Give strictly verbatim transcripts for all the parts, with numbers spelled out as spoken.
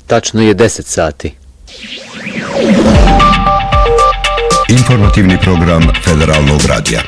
Tačno je deset sati. Informativni program Federalnog radija.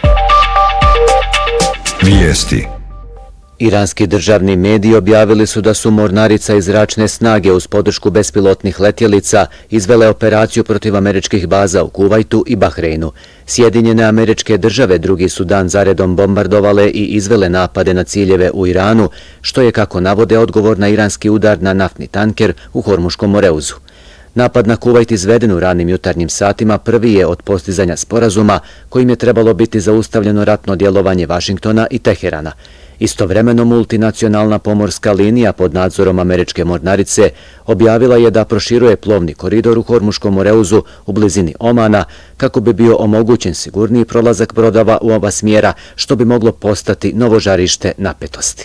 Vijesti. Iranski državni mediji objavili su da su mornarica i zračne snage uz podršku bespilotnih letjelica izvele operaciju protiv američkih baza u Kuvajtu i Bahreinu. Sjedinjene Američke Države drugi su dan zaredom bombardovale i izvele napade na ciljeve u Iranu, što je, kako navode, odgovor na iranski udar na naftni tanker u Hormuškom Moreuzu. Napad na Kuvajt izveden u ranim jutarnjim satima prvi je od postizanja sporazuma kojim je trebalo biti zaustavljeno ratno djelovanje Vašingtona i Teherana. Istovremeno multinacionalna pomorska linija pod nadzorom američke mornarice objavila je da proširuje plovni koridor u Hormuškom Moreuzu u blizini Omana kako bi bio omogućen sigurniji prolazak brodova u oba smjera, što bi moglo postati novo žarište napetosti.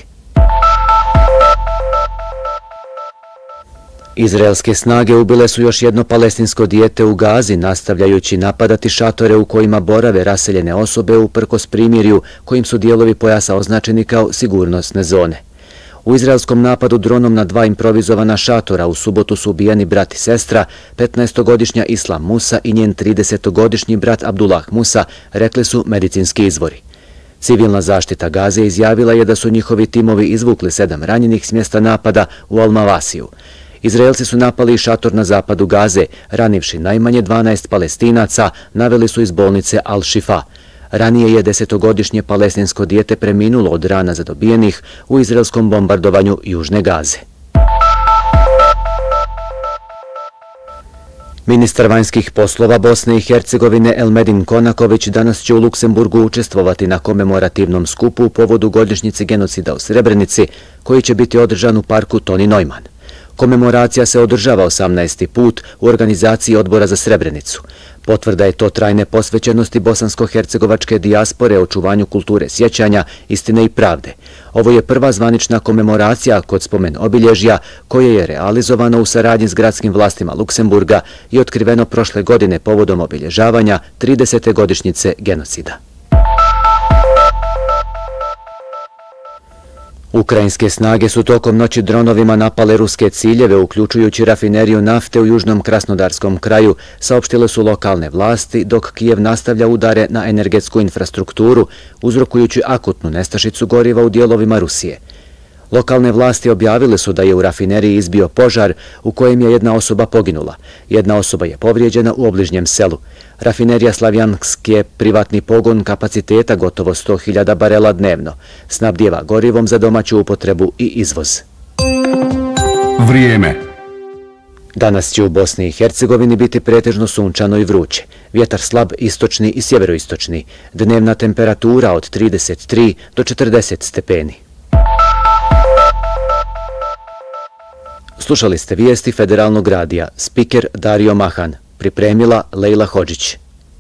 Izraelske snage ubile su još jedno palestinsko dijete u Gazi, nastavljajući napadati šatore u kojima borave raseljene osobe uprkos primirju kojim su dijelovi pojasa označeni kao sigurnosne zone. U izraelskom napadu dronom na dva improvizovana šatora u subotu su ubijeni brat i sestra, petnaestogodišnja Islam Musa i njen tridesetogodišnji brat Abdullah Musa, rekli su medicinski izvori. Civilna zaštita Gaze izjavila je da su njihovi timovi izvukli sedam ranjenih s mjesta napada u Al-Mavasiju. Izraelci su napali šator na zapadu Gaze, ranivši najmanje dvanaest Palestinaca, naveli su iz bolnice Al-Šifa. Ranije je desetogodišnje palestinsko dijete preminulo od rana zadobijenih u izraelskom bombardovanju Južne Gaze. Ministar vanjskih poslova Bosne i Hercegovine Elmedin Konaković danas će u Luksemburgu učestvovati na komemorativnom skupu u povodu godišnjice genocida u Srebrenici, koji će biti održan u parku Toni Neumann. Komemoracija se održava osamnaesti put u organizaciji Odbora za Srebrenicu. Potvrda je to trajne posvećenosti bosansko-hercegovačke dijaspore očuvanju kulture sjećanja, istine i pravde. Ovo je prva zvanična komemoracija kod spomen obilježja koje je realizovano u saradnji s gradskim vlastima Luksemburga i otkriveno prošle godine povodom obilježavanja tridesete godišnjice genocida. Ukrajinske snage su tokom noći dronovima napale ruske ciljeve, uključujući rafineriju nafte u južnom Krasnodarskom kraju, saopštile su lokalne vlasti, dok Kijev nastavlja udare na energetsku infrastrukturu, uzrokujući akutnu nestašicu goriva u dijelovima Rusije. Lokalne vlasti objavile su da je u rafineriji izbio požar u kojem je jedna osoba poginula. Jedna osoba je povrijeđena u obližnjem selu. Rafinerija Slavjansk je privatni pogon kapaciteta gotovo sto hiljada barela dnevno. Snabdijeva gorivom za domaću upotrebu i izvoz. Vrijeme. Danas će u Bosni i Hercegovini biti pretežno sunčano i vruće. Vjetar slab istočni i sjeveroistočni. Dnevna temperatura od trideset tri do četrdeset stepeni. Slušali ste vijesti Federalnog radija. Spiker Dario Mahan. Pripremila Lejla Hodžić.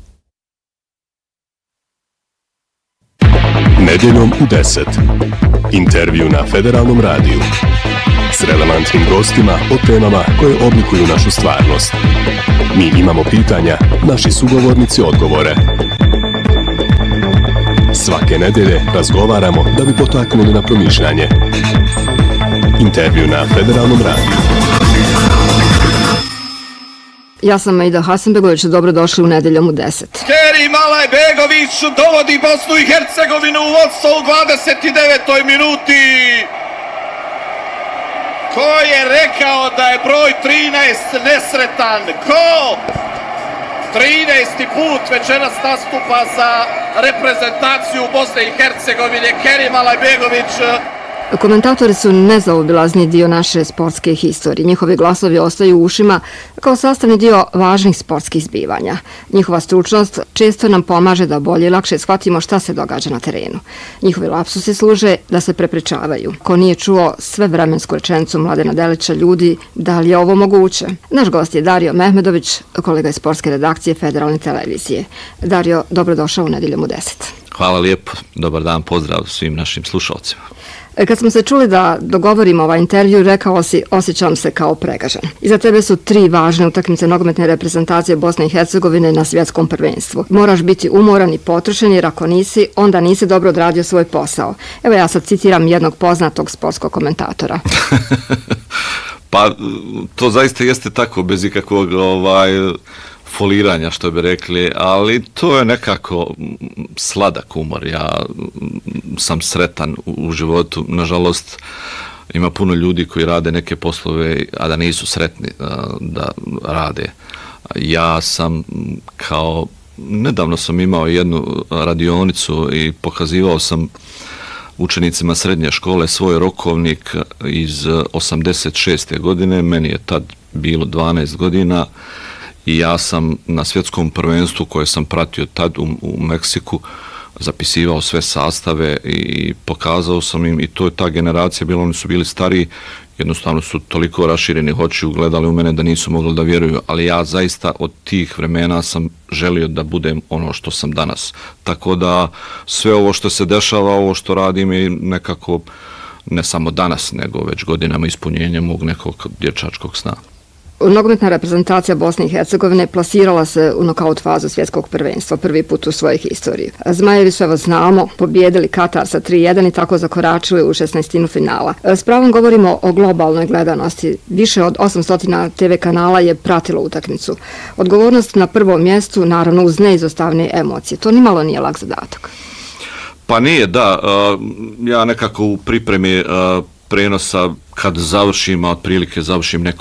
Nedjeljom u deset. Intervju na Federalnom radiju. S relevantnim gostima o temama koje oblikuju našu stvarnost. Mi imamo pitanja, naši sugovornici odgovore. Svake nedjelje razgovaramo da bi potaknuli na promišljanje. Intervju na Federalnom radiju. Ja sam Maida Hasanbegović, dobrodošli u Nedjeljom u deset. Kerim Alajbegović dovodi Bosnu i Hercegovinu u vodstvo u dvadeset devetoj minuti. Ko je rekao da je broj trinaest nesretan? Ko? trinaesti put večeras nastupa za reprezentaciju Bosne i Hercegovine Kerim Alajbegović. Komentatori su nezaobilazni dio naše sportske historije. Njihovi glasovi ostaju u ušima kao sastavni dio važnih sportskih zbivanja. Njihova stručnost često nam pomaže da bolje i lakše shvatimo šta se događa na terenu. Njihovi lapsusi služe da se prepričavaju. Ko nije čuo sve vremensku rečenicu Mladena Delića, ljudi, da li je ovo moguće? Naš gost je Dario Mehmedović, kolega iz sportske redakcije Federalne televizije. Dario, dobrodošao u Nedjeljom u deset. Hvala lijepo, dobar dan, pozdrav svim našim slušalcima. Kad smo se čuli da dogovorimo ovaj intervju, rekao si, osjećam se kao pregažen. Iza tebe su tri važne utakmice nogometne reprezentacije Bosne i Hercegovine na svjetskom prvenstvu. Moraš biti umoran i potrošen, jer ako nisi, onda nisi dobro odradio svoj posao. Evo ja sad citiram jednog poznatog sportskog komentatora. Pa Pa to zaista jeste tako, bez ikakvog ovaj, foliranja, što bi rekli, ali to je nekako sladak humor. Ja sam sretan u životu, nažalost, ima puno ljudi koji rade neke poslove, a da nisu sretni da rade. Ja sam kao, nedavno sam imao jednu radionicu i pokazivao sam učenicima srednje škole svoj rokovnik iz osamdeset šeste godine, meni je tad bilo dvanaest godina i ja sam na svjetskom prvenstvu koje sam pratio tad u, u Meksiku zapisivao sve sastave i pokazao sam im, i to je ta generacija bila, oni su bili stariji, jednostavno su toliko raširenih očiju gledali u mene da nisu mogli da vjeruju, ali ja zaista od tih vremena sam želio da budem ono što sam danas. Tako da sve ovo što se dešava, ovo što radim je nekako ne samo danas, nego već godinama ispunjenja mog nekog dječačkog sna. Nogometna reprezentacija Bosne i Hercegovine plasirala se u nokaut fazu svjetskog prvenstva prvi put u svojoj historiji. Zmajevi su, evo znamo, pobijedili Katar sa tri jedan i tako zakoračili u šesnaestinu finala. S pravom govorimo o globalnoj gledanosti. Više od osamsto te ve kanala je pratilo utakmicu. Odgovornost na prvom mjestu, naravno uz neizostavne emocije. To nimalo nije lak zadatak. Pa nije, da. Ja nekako u pripremi prenosa kad završim, a otprilike završim neko